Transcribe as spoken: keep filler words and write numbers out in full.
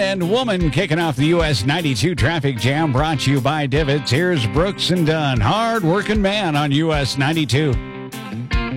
and Woman kicking off the U S ninety-two traffic jam, brought to you by Divots. Here's Brooks and Dunn, hard-working man on U S ninety-two.